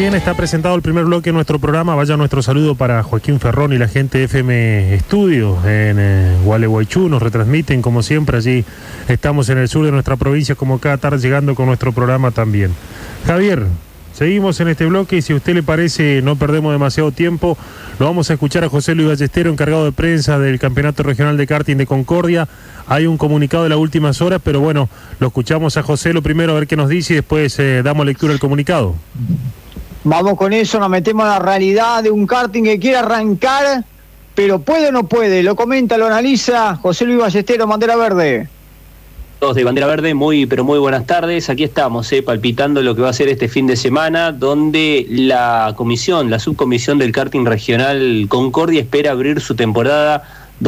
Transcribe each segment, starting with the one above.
bien, está presentado el primer bloque de nuestro programa. Vaya nuestro saludo para Joaquín Ferrón y la gente de FM Estudios en Gualeguaychú. Nos retransmiten como siempre, allí estamos en el sur de nuestra provincia, como cada tarde, llegando con nuestro programa también. Javier, seguimos en este bloque y si a usted le parece, no perdemos demasiado tiempo, lo vamos a escuchar a José Luis Ballestero, encargado de prensa del Campeonato Regional de Karting de Concordia. Hay un comunicado de las últimas horas, pero bueno, lo escuchamos a José lo primero, a ver qué nos dice y después damos lectura al comunicado. Vamos con eso, nos metemos a la realidad de un karting que quiere arrancar, pero puede o no puede. Lo comenta, lo analiza José Luis Ballestero, Bandera Verde. Todos de Bandera Verde, muy buenas tardes. Aquí estamos, palpitando lo que va a ser este fin de semana, donde la subcomisión del karting regional Concordia espera abrir su temporada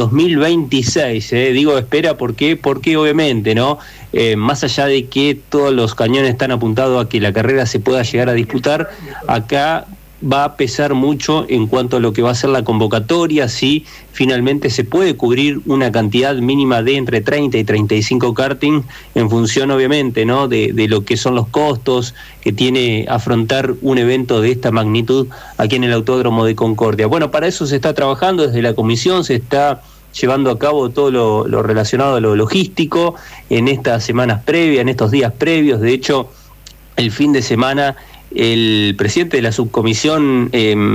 2026. Digo espera porque obviamente, ¿no? Más allá de que todos los cañones están apuntados a que la carrera se pueda llegar a disputar, acá va a pesar mucho en cuanto a lo que va a ser la convocatoria, si finalmente se puede cubrir una cantidad mínima de entre 30 y 35 karting, en función obviamente, ¿no? de lo que son los costos que tiene afrontar un evento de esta magnitud aquí en el Autódromo de Concordia. Bueno, para eso se está trabajando desde la comisión, se está llevando a cabo todo lo relacionado a lo logístico en estas semanas previas, en estos días previos. De hecho, el fin de semana el presidente de la subcomisión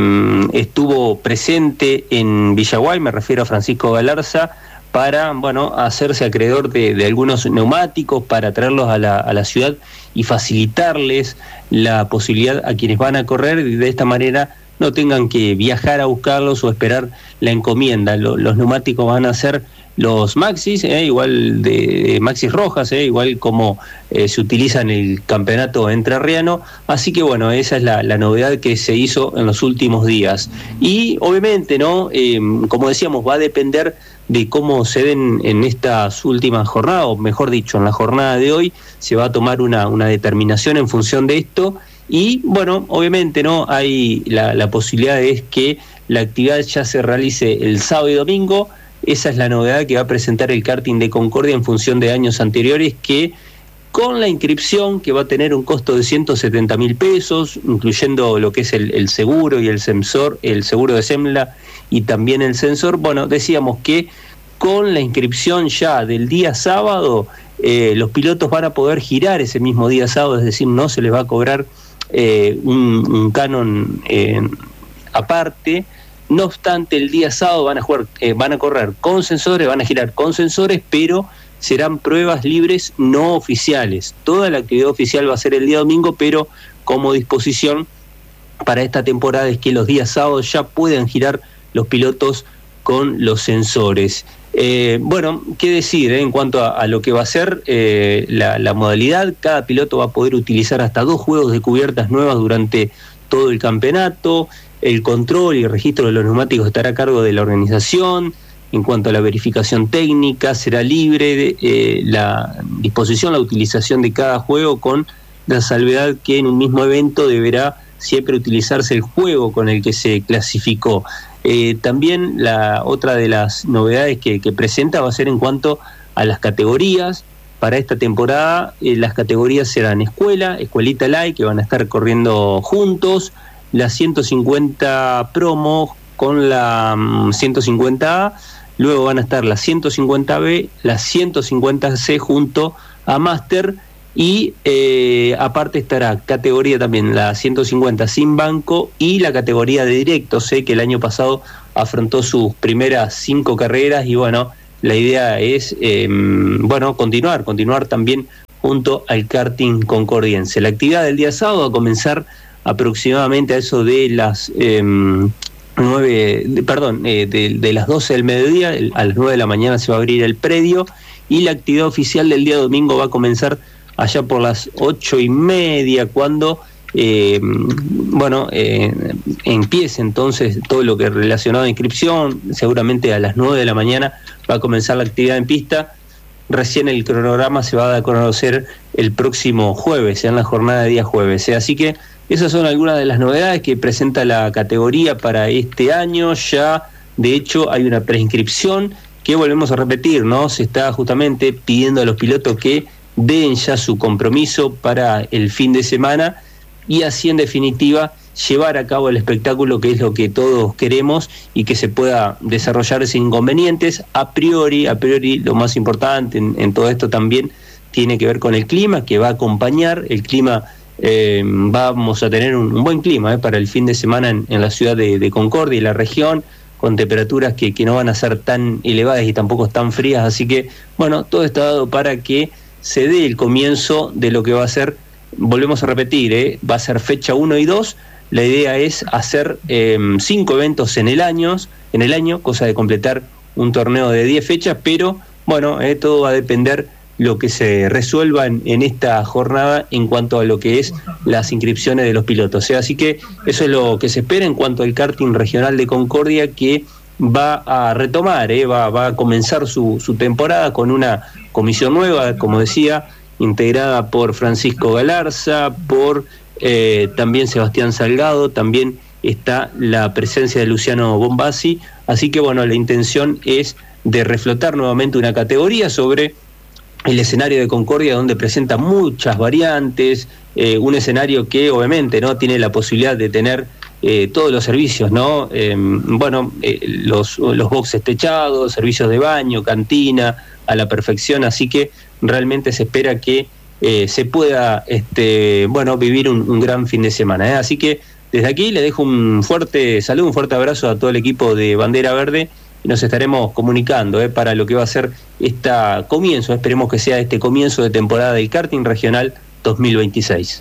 estuvo presente en Villaguay, me refiero a Francisco Galarza, para hacerse acreedor de algunos neumáticos, para traerlos a la ciudad y facilitarles la posibilidad a quienes van a correr, y de esta manera no tengan que viajar a buscarlos o esperar la encomienda. Los neumáticos van a ser los Maxis, igual de Maxis rojas, igual como se utiliza en el campeonato entrerriano. Así que bueno, esa es la novedad que se hizo en los últimos días. Y obviamente, ¿no? Como decíamos, va a depender de cómo se den en estas últimas jornadas, o mejor dicho, en la jornada de hoy, se va a tomar una determinación en función de esto. Y bueno, obviamente, ¿no? Hay la posibilidad es que la actividad ya se realice el sábado y domingo. Esa es la novedad que va a presentar el karting de Concordia en función de años anteriores, que con la inscripción, que va a tener un costo de 170.000 pesos, incluyendo lo que es el seguro y el sensor, el seguro de SEMLA y también el sensor. Bueno, decíamos que con la inscripción ya del día sábado, los pilotos van a poder girar ese mismo día sábado, es decir, no se les va a cobrar un canon aparte. No obstante, el día sábado van a correr con sensores, van a girar con sensores, pero serán pruebas libres no oficiales. Toda la actividad oficial va a ser el día domingo, pero como disposición para esta temporada es que los días sábados ya puedan girar los pilotos con los sensores. Bueno, qué decir en cuanto a lo que va a ser la modalidad. Cada piloto va a poder utilizar hasta 2 juegos de cubiertas nuevas durante todo el campeonato. El control y el registro de los neumáticos estará a cargo de la organización. En cuanto a la verificación técnica, será libre la disposición, la utilización de cada juego, con la salvedad que en un mismo evento deberá siempre utilizarse el juego con el que se clasificó. También la otra de las novedades que presenta va a ser en cuanto a las categorías. Para esta temporada las categorías serán escuelita light, que van a estar corriendo juntos, la 150 promo con la 150A, luego van a estar la 150B, la 150C junto a Master, y aparte estará categoría también la 150 sin banco y la categoría de directo. Sé que el año pasado afrontó sus primeras 5 carreras y bueno, la idea es continuar también junto al karting concordiense. La actividad del día sábado va a comenzar aproximadamente a eso de las de las 12 del mediodía. A las 9 de la mañana se va a abrir el predio, y la actividad oficial del día domingo va a comenzar allá por las 8:30, cuando empiece entonces todo lo que es relacionado a inscripción. Seguramente a las 9 de la mañana va a comenzar la actividad en pista. Recién el cronograma se va a dar a conocer el próximo jueves, en la jornada de día jueves. Así que esas son algunas de las novedades que presenta la categoría para este año. Ya, de hecho, hay una preinscripción que volvemos a repetir, ¿no? Se está justamente pidiendo a los pilotos que den ya su compromiso para el fin de semana, y así en definitiva llevar a cabo el espectáculo, que es lo que todos queremos, y que se pueda desarrollar sin inconvenientes. A priori lo más importante en todo esto también tiene que ver con el clima, que va a acompañar el clima. Vamos a tener un buen clima para el fin de semana en la ciudad de Concordia y la región, con temperaturas que no van a ser tan elevadas y tampoco tan frías, así que bueno, todo está dado para que se dé el comienzo de lo que va a ser, volvemos a repetir, va a ser fecha 1 y 2, la idea es hacer 5 eventos en el año, cosa de completar un torneo de 10 fechas, pero bueno, todo va a depender lo que se resuelva en esta jornada en cuanto a lo que es las inscripciones de los pilotos. Así que eso es lo que se espera en cuanto al karting regional de Concordia, que va a retomar, va a comenzar su temporada con una comisión nueva, como decía, integrada por Francisco Galarza, por también Sebastián Salgado, también está la presencia de Luciano Bombassi, así que bueno, la intención es de reflotar nuevamente una categoría sobre el escenario de Concordia, donde presenta muchas variantes, un escenario que obviamente no tiene la posibilidad de tener todos los servicios, ¿no? Los boxes techados, servicios de baño, cantina, a la perfección, así que realmente se espera que se pueda vivir un gran fin de semana, Así que desde aquí le dejo un fuerte saludo, un fuerte abrazo a todo el equipo de Bandera Verde, y nos estaremos comunicando para lo que va a ser comienzo, esperemos que sea este comienzo de temporada del karting regional 2026.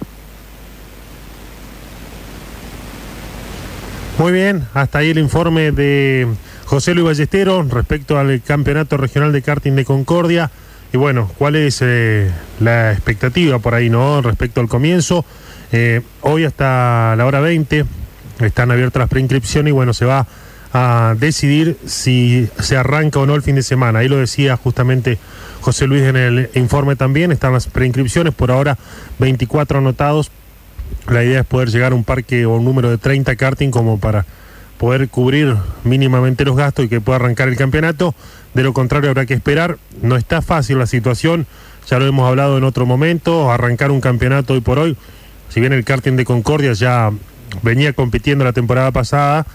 Muy bien, hasta ahí el informe de José Luis Ballesteros respecto al campeonato regional de karting de Concordia. Y bueno, ¿cuál es la expectativa por ahí, no? Respecto al comienzo, hoy hasta la hora 20 están abiertas las preinscripciones y bueno, se va a decidir si se arranca o no el fin de semana. Ahí lo decía justamente José Luis en el informe también, están las preinscripciones, por ahora 24 anotados. La idea es poder llegar a un parque o un número de 30 karting como para poder cubrir mínimamente los gastos y que pueda arrancar el campeonato. De lo contrario habrá que esperar. No está fácil la situación, ya lo hemos hablado en otro momento, arrancar un campeonato hoy por hoy, si bien el karting de Concordia ya venía compitiendo la temporada pasada,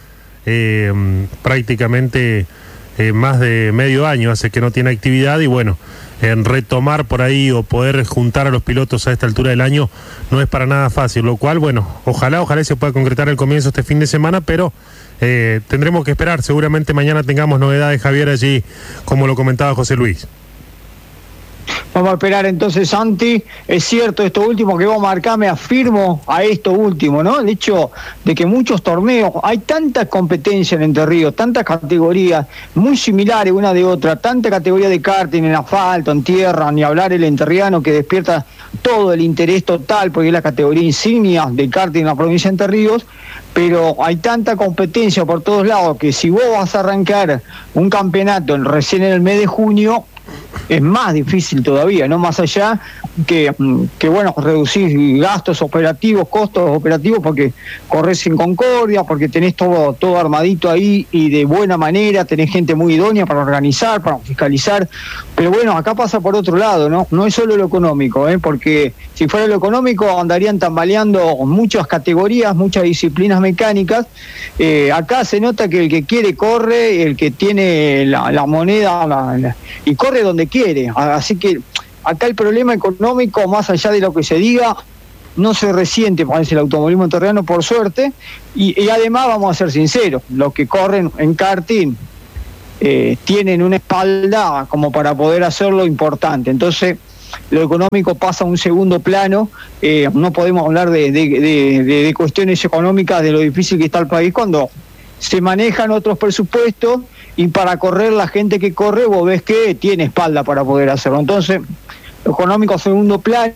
prácticamente más de medio año hace que no tiene actividad, y bueno, en retomar por ahí o poder juntar a los pilotos a esta altura del año no es para nada fácil, lo cual bueno, ojalá se pueda concretar el comienzo este fin de semana, pero tendremos que esperar. Seguramente mañana tengamos novedades, Javier, allí, como lo comentaba José Luis. Vamos a esperar entonces, Santi. Es cierto esto último que vos marcás, me afirmo a esto último, ¿no? El hecho de que muchos torneos, hay tanta competencia en Entre Ríos, tantas categorías muy similares una de otra, tanta categoría de karting en asfalto, en tierra, ni hablar el enterriano, que despierta todo el interés total, porque es la categoría insignia del karting en la provincia de Entre Ríos, pero hay tanta competencia por todos lados que si vos vas a arrancar un campeonato recién en el mes de junio, es más difícil todavía, ¿no? Más allá que bueno, reducir gastos operativos, costos operativos, porque corres en Concordia, porque tenés todo armadito ahí y de buena manera, tenés gente muy idónea para organizar, para fiscalizar, pero bueno, acá pasa por otro lado, ¿no? No es solo lo económico, porque si fuera lo económico andarían tambaleando muchas categorías, muchas disciplinas mecánicas. Acá se nota que el que quiere corre, el que tiene la moneda y corre donde quiere, así que acá el problema económico, más allá de lo que se diga, no se resiente, parece, el automovilismo terreno, por suerte, y además vamos a ser sinceros, los que corren en karting tienen una espalda como para poder hacerlo importante, entonces lo económico pasa a un segundo plano. No podemos hablar de cuestiones económicas, de lo difícil que está el país cuando se manejan otros presupuestos, y para correr la gente que corre vos ves que tiene espalda para poder hacerlo. Entonces, lo económico a segundo plano,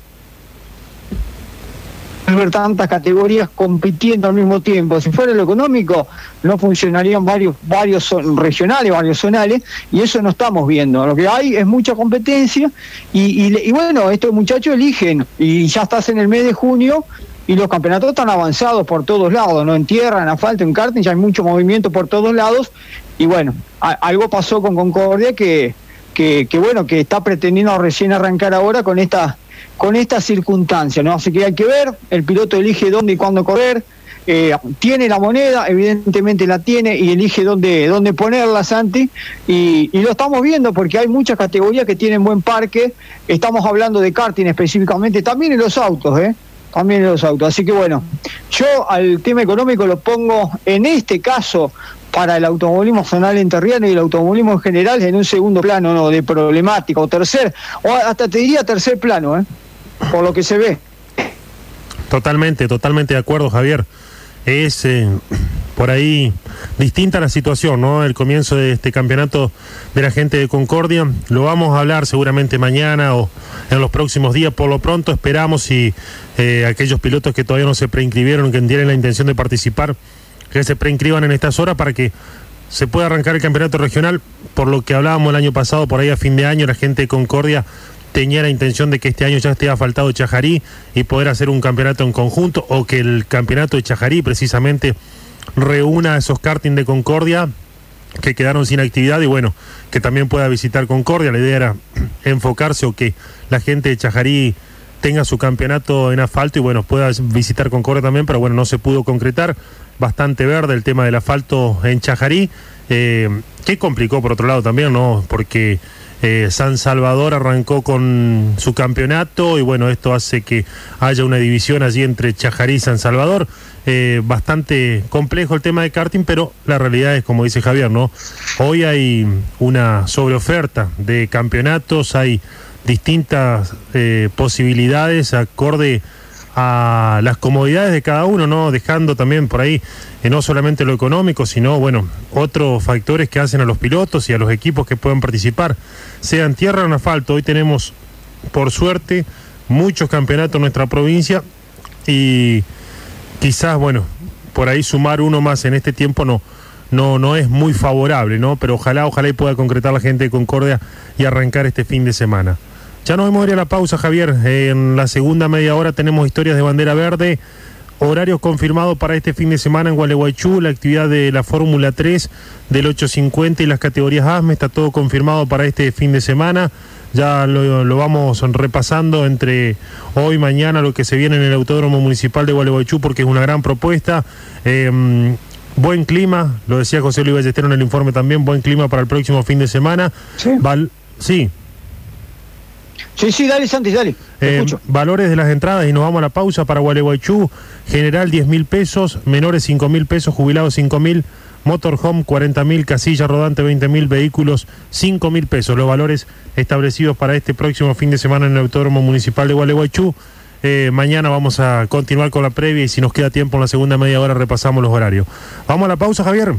ver tantas categorías compitiendo al mismo tiempo. Si fuera lo económico, no funcionarían varios regionales, varios zonales, y eso no estamos viendo. Lo que hay es mucha competencia, y bueno, estos muchachos eligen, y ya estás en el mes de junio, y los campeonatos están avanzados por todos lados, ¿no? En tierra, en asfalto, en karting, ya hay mucho movimiento por todos lados, y bueno, algo pasó con Concordia que bueno, que está pretendiendo recién arrancar ahora con esta circunstancia, ¿no? Así que hay que ver, el piloto elige dónde y cuándo correr, tiene la moneda, evidentemente la tiene y elige dónde ponerla, Santi, y lo estamos viendo porque hay muchas categorías que tienen buen parque. Estamos hablando de karting específicamente, también en los autos, también en los autos. Así que bueno, yo al tema económico lo pongo en este caso para el automovilismo zonal enterriano y el automovilismo en general en un segundo plano, ¿no?, de problemática, o hasta te diría tercer plano, por lo que se ve. Totalmente de acuerdo, Javier. Es por ahí distinta la situación, ¿no? El comienzo de este campeonato de la gente de Concordia, lo vamos a hablar seguramente mañana o en los próximos días. Por lo pronto esperamos y aquellos pilotos que todavía no se preinscribieron, que tienen la intención de participar, que se preinscriban en estas horas para que se pueda arrancar el campeonato regional. Por lo que hablábamos el año pasado, por ahí a fin de año, la gente de Concordia tenía la intención de que este año ya esté asfaltado Chajarí y poder hacer un campeonato en conjunto, o que el campeonato de Chajarí precisamente reúna a esos karting de Concordia que quedaron sin actividad y bueno, que también pueda visitar Concordia. La idea era enfocarse o que la gente de Chajarí tenga su campeonato en asfalto y bueno, pueda visitar Concordia también, pero bueno, no se pudo concretar. Bastante verde el tema del asfalto en Chajarí, que complicó por otro lado también, ¿no? Porque San Salvador arrancó con su campeonato y bueno, esto hace que haya una división allí entre Chajarí y San Salvador. Bastante complejo el tema de karting, pero la realidad es, como dice Javier, ¿no? Hoy hay una sobreoferta de campeonatos, hay distintas posibilidades acorde a las comodidades de cada uno, ¿no? Dejando también por ahí no solamente lo económico, sino bueno, otros factores que hacen a los pilotos y a los equipos que puedan participar, sea en tierra o en asfalto. Hoy tenemos, por suerte, muchos campeonatos en nuestra provincia y quizás, bueno, por ahí sumar uno más en este tiempo no es muy favorable, ¿no? Pero ojalá y pueda concretar la gente de Concordia y arrancar este fin de semana. Ya nos vamos a ir a la pausa, Javier. En la segunda media hora tenemos historias de bandera verde, horarios confirmados para este fin de semana en Gualeguaychú, la actividad de la Fórmula 3 del 850 y las categorías ASME, está todo confirmado para este fin de semana. Ya lo vamos repasando entre hoy y mañana lo que se viene en el Autódromo Municipal de Gualeguaychú, porque es una gran propuesta. Buen clima, lo decía José Luis Ballesteros en el informe también, buen clima para el próximo fin de semana. Sí. Sí, dale, Santi, dale. Valores de las entradas y nos vamos a la pausa. Para Gualeguaychú, general 10.000 pesos, menores 5.000 pesos, jubilados 5.000, motorhome 40.000, casilla rodante 20.000, vehículos 5.000 pesos. Los valores establecidos para este próximo fin de semana en el Autódromo Municipal de Gualeguaychú. Mañana vamos a continuar con la previa y si nos queda tiempo en la segunda media hora repasamos los horarios. Vamos a la pausa, Javier.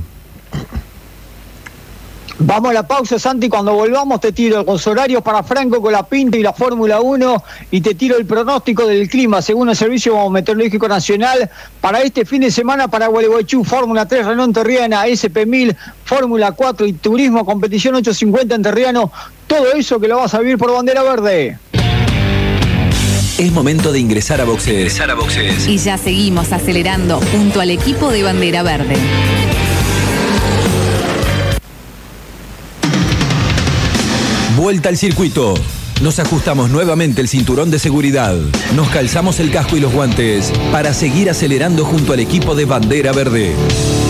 Vamos a la pausa, Santi. Cuando volvamos te tiro los horarios para Franco Colapinto y la Fórmula 1 y te tiro el pronóstico del clima según el Servicio Meteorológico Nacional para este fin de semana para Gualeguaychú, Fórmula 3 Renault Enterriana, SP1000, Fórmula 4 y Turismo Competición 850 Enterriano. Todo eso que lo vas a vivir por Bandera Verde. Es momento de ingresar a boxes. Y ya seguimos acelerando junto al equipo de Bandera Verde. Vuelta al circuito. Nos ajustamos nuevamente el cinturón de seguridad. Nos calzamos el casco y los guantes para seguir acelerando junto al equipo de Bandera Verde.